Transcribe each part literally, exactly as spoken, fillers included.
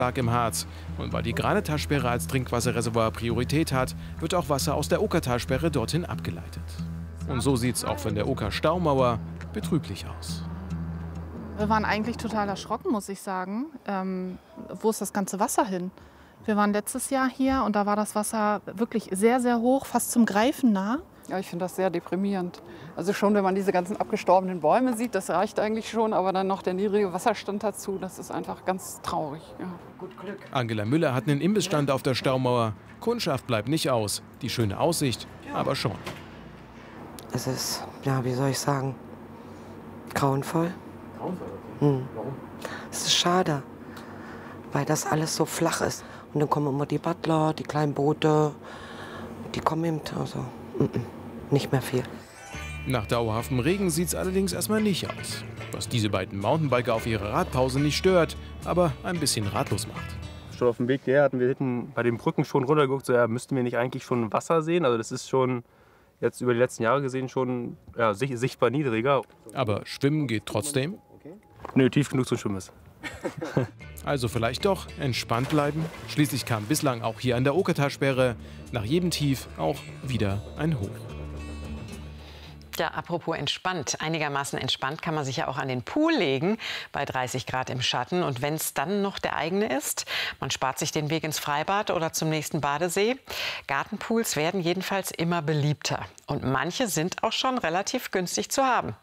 im Harz. Und weil die Granetalsperre als Trinkwasserreservoir Priorität hat, wird auch Wasser aus der Okertalsperre dorthin abgeleitet. Und so sieht es auch von der Oker-Staumauer betrüblich aus. Wir waren eigentlich total erschrocken, muss ich sagen. Ähm, wo ist das ganze Wasser hin? Wir waren letztes Jahr hier und da war das Wasser wirklich sehr, sehr hoch, fast zum Greifen nah. Ja, ich finde das sehr deprimierend. Also schon, wenn man diese ganzen abgestorbenen Bäume sieht, das reicht eigentlich schon. Aber dann noch der niedrige Wasserstand dazu, das ist einfach ganz traurig. Ja. Gut Glück. Angela Müller hat einen Imbissstand auf der Staumauer. Kundschaft bleibt nicht aus. Die schöne Aussicht aber schon. Es ist, ja, wie soll ich sagen, grauenvoll. Grauenvoll? Hm. Warum? Es ist schade, weil das alles so flach ist. Und dann kommen immer die Butler, die kleinen Boote, die kommen eben, also mm -mm, nicht mehr viel. Nach dauerhaftem Regen sieht es allerdings erstmal nicht aus. Was diese beiden Mountainbiker auf ihre Radpause nicht stört, aber ein bisschen ratlos macht. Schon auf dem Weg hierher hatten wir hinten bei den Brücken schon runtergeguckt, so ja, müssten wir nicht eigentlich schon Wasser sehen? Also das ist schon jetzt über die letzten Jahre gesehen schon ja, sichtbar niedriger. Aber schwimmen geht trotzdem? Nö, tief genug zum Schwimmen ist. Also vielleicht doch entspannt bleiben. Schließlich kam bislang auch hier an der Okertalsperre nach jedem Tief auch wieder ein Hoch. Ja, apropos entspannt. Einigermaßen entspannt kann man sich ja auch an den Pool legen, bei dreißig Grad im Schatten. Und wenn es dann noch der eigene ist, man spart sich den Weg ins Freibad oder zum nächsten Badesee. Gartenpools werden jedenfalls immer beliebter. Und manche sind auch schon relativ günstig zu haben.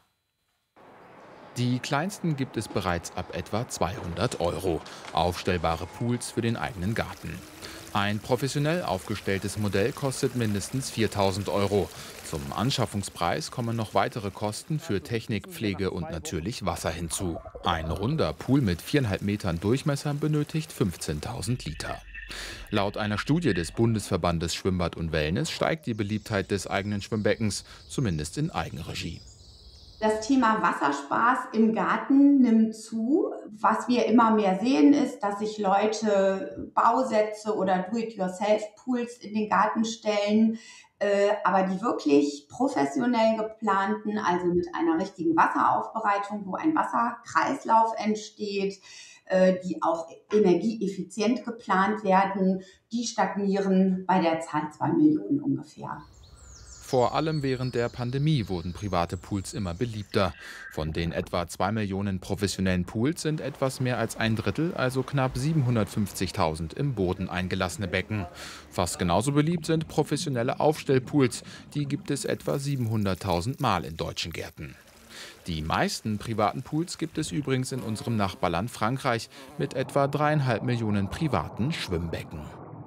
Die kleinsten gibt es bereits ab etwa zweihundert Euro. Aufstellbare Pools für den eigenen Garten. Ein professionell aufgestelltes Modell kostet mindestens viertausend Euro. Zum Anschaffungspreis kommen noch weitere Kosten für Technik, Pflege und natürlich Wasser hinzu. Ein runder Pool mit viereinhalb Metern Durchmesser benötigt fünfzehntausend Liter. Laut einer Studie des Bundesverbandes Schwimmbad und Wellness steigt die Beliebtheit des eigenen Schwimmbeckens, zumindest in Eigenregie. Das Thema Wasserspaß im Garten nimmt zu. Was wir immer mehr sehen, ist, dass sich Leute Bausätze oder Do-it-yourself-Pools in den Garten stellen, äh, aber die wirklich professionell geplanten, also mit einer richtigen Wasseraufbereitung, wo ein Wasserkreislauf entsteht, äh, die auch energieeffizient geplant werden, die stagnieren bei der Zahl zwei Millionen ungefähr. Vor allem während der Pandemie wurden private Pools immer beliebter. Von den etwa zwei Millionen professionellen Pools sind etwas mehr als ein Drittel, also knapp siebenhundertfünfzigtausend, im Boden eingelassene Becken. Fast genauso beliebt sind professionelle Aufstellpools. Die gibt es etwa siebenhunderttausend Mal in deutschen Gärten. Die meisten privaten Pools gibt es übrigens in unserem Nachbarland Frankreich mit etwa dreieinhalb Millionen privaten Schwimmbecken.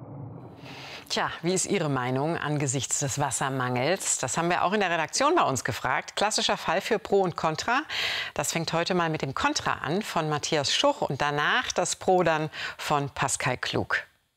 Tja, wie ist Ihre Meinung angesichts des Wassermangels? Das haben wir auch in der Redaktion bei uns gefragt. Klassischer Fall für Pro und Contra. Das fängt heute mal mit dem Contra an von Matthias Schuch und danach das Pro dann von Pascal Klug.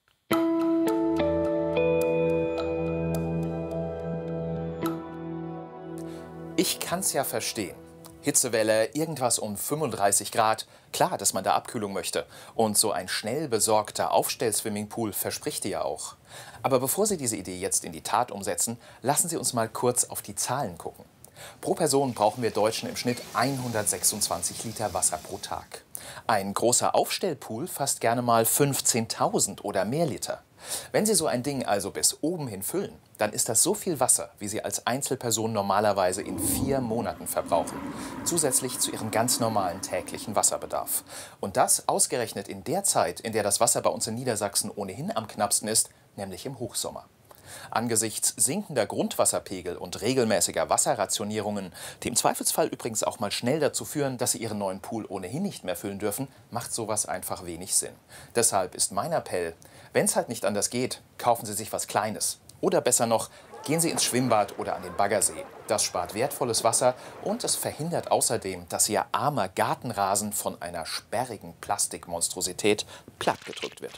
Ich kann's ja verstehen. Hitzewelle, irgendwas um fünfunddreißig Grad. Klar, dass man da Abkühlung möchte. Und so ein schnell besorgter Aufstell-Swimmingpool verspricht die ja auch. Aber bevor Sie diese Idee jetzt in die Tat umsetzen, lassen Sie uns mal kurz auf die Zahlen gucken. Pro Person brauchen wir Deutschen im Schnitt hundertsechsundzwanzig Liter Wasser pro Tag. Ein großer Aufstellpool fasst gerne mal fünfzehntausend oder mehr Liter. Wenn Sie so ein Ding also bis oben hin füllen, dann ist das so viel Wasser, wie Sie als Einzelperson normalerweise in vier Monaten verbrauchen. Zusätzlich zu Ihrem ganz normalen täglichen Wasserbedarf. Und das ausgerechnet in der Zeit, in der das Wasser bei uns in Niedersachsen ohnehin am knappsten ist, nämlich im Hochsommer. Angesichts sinkender Grundwasserpegel und regelmäßiger Wasserrationierungen, die im Zweifelsfall übrigens auch mal schnell dazu führen, dass Sie Ihren neuen Pool ohnehin nicht mehr füllen dürfen, macht sowas einfach wenig Sinn. Deshalb ist mein Appell, wenn es halt nicht anders geht, kaufen Sie sich was Kleines. Oder besser noch, gehen Sie ins Schwimmbad oder an den Baggersee. Das spart wertvolles Wasser und es verhindert außerdem, dass Ihr armer Gartenrasen von einer sperrigen Plastikmonstrosität plattgedrückt wird.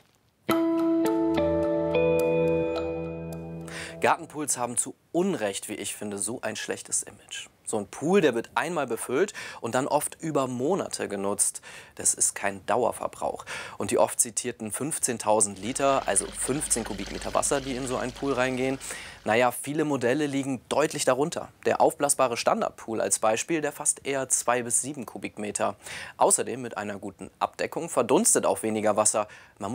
Gartenpools haben zu Unrecht, wie ich finde, so ein schlechtes Image. So ein Pool, der wird einmal befüllt und dann oft über Monate genutzt. Das ist kein Dauerverbrauch. Und die oft zitierten fünfzehntausend Liter, also fünfzehn Kubikmeter Wasser, die in so einen Pool reingehen, naja, viele Modelle liegen deutlich darunter. Der aufblasbare Standardpool als Beispiel, der fasst eher zwei bis sieben Kubikmeter. Außerdem mit einer guten Abdeckung verdunstet auch weniger Wasser. Man